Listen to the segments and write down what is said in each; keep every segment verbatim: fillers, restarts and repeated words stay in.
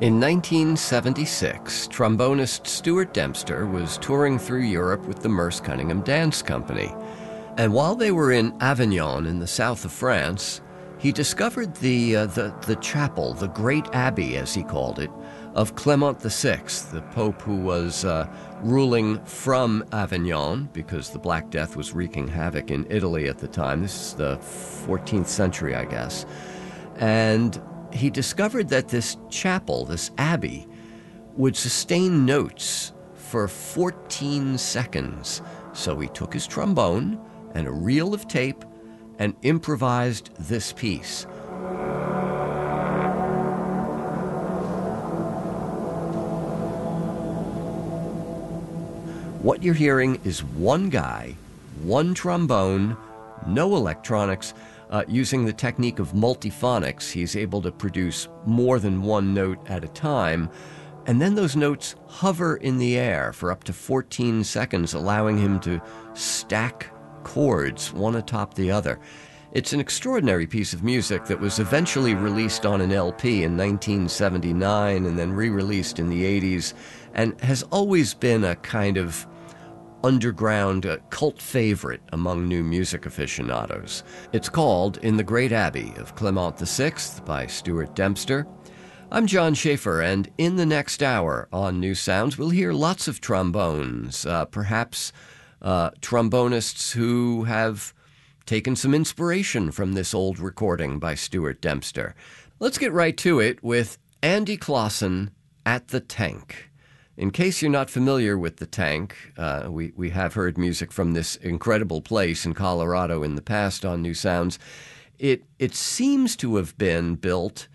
In nineteen seventy-six, trombonist Stuart Dempster was touring through Europe with the Merce Cunningham Dance Company. And while they were in Avignon in the south of France, he discovered the, uh, the, the chapel, the Great Abbey, as he called it, of Clement the Sixth, the pope who was uh, ruling from Avignon because the Black Death was wreaking havoc in Italy at the time. This is the fourteenth century, I guess. And he discovered that this chapel, this abbey, would sustain notes for fourteen seconds. So he took his trombone and a reel of tape and improvised this piece. What you're hearing is one guy, one trombone, no electronics. Uh, using the technique of multiphonics, he's able to produce more than one note at a time, and then those notes hover in the air for up to fourteen seconds, allowing him to stack chords one atop the other. It's an extraordinary piece of music that was eventually released on an L P in nineteen seventy-nine and then re-released in the eighties, and has always been a kind of underground uh, cult favorite among new music aficionados. It's called In the Great Abbey of Clement the Sixth by Stuart Dempster. I'm John Schaefer, and in the next hour on New Sounds, we'll hear lots of trombones, uh, perhaps uh, trombonists who have taken some inspiration from this old recording by Stuart Dempster. Let's get right to it with Andy Clausen at the Tank. In case you're not familiar with the Tank, uh, we, we have heard music from this incredible place in Colorado in the past on New Sounds. It, it seems to have been built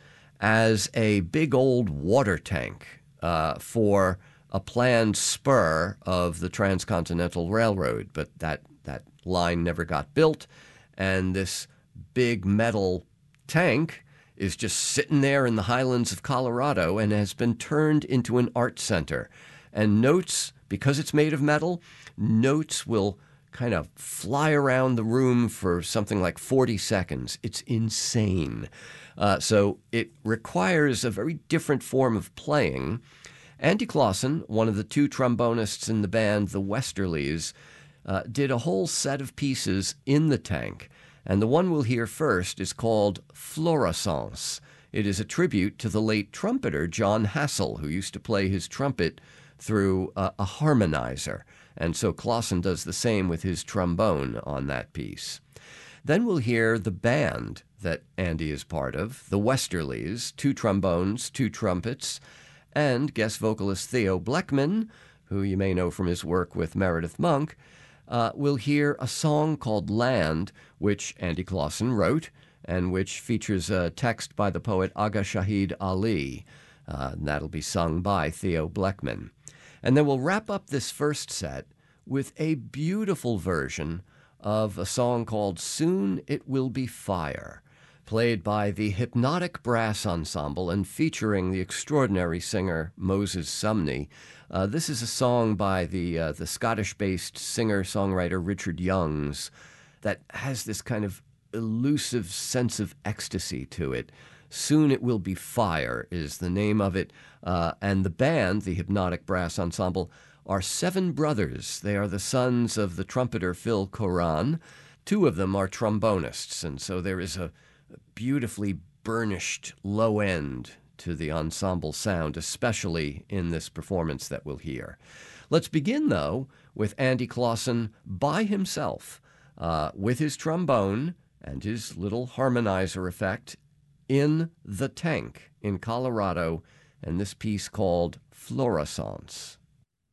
as a big old water tank uh, for a planned spur of the Transcontinental Railroad, but that, that line never got built, and this big metal tank is just sitting there in the highlands of Colorado and has been turned into an art center. And notes, because it's made of metal, notes will kind of fly around the room for something like forty seconds. It's insane. Uh, so it requires a very different form of playing. Andy Clausen, one of the two trombonists in the band, the Westerlies, uh, did a whole set of pieces in the tank. And the one we'll hear first is called Fluorescence. It is a tribute to the late trumpeter John Hassel, who used to play his trumpet through a, a harmonizer. And so Clausen does the same with his trombone on that piece. Then we'll hear the band that Andy is part of, the Westerlies, two trombones, two trumpets, and guest vocalist Theo Bleckmann, who you may know from his work with Meredith Monk. Uh, we'll hear a song called Land, which Andy Clausen wrote, and which features a text by the poet Agha Shahid Ali. Uh, and that'll be sung by Theo Bleckmann. And then we'll wrap up this first set with a beautiful version of a song called Soon It Will Be Fire, played by the Hypnotic Brass Ensemble and featuring the extraordinary singer Moses Sumney. Uh, this is a song by the uh, the Scottish-based singer-songwriter Richard Youngs that has this kind of elusive sense of ecstasy to it. Soon It Will Be Fire is the name of it. Uh, and the band, the Hypnotic Brass Ensemble, are seven brothers. They are the sons of the trumpeter Phil Coran. Two of them are trombonists, and so there is a beautifully burnished low end to the ensemble sound, especially in this performance that we'll hear. Let's begin, though, with Andy Clausen by himself, uh, with his trombone and his little harmonizer effect in the Tank in Colorado, and this piece called Fluorescence.